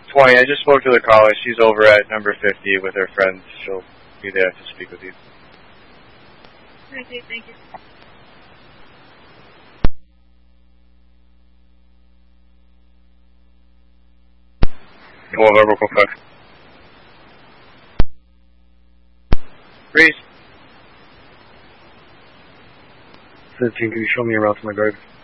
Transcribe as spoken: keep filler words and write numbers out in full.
twenty, I just spoke to the caller. She's over at number fifty with her friends. She'll be there to speak with you. Okay, thank you. Hold on, real quick. Reese. fifteen, can you show me around to my guard?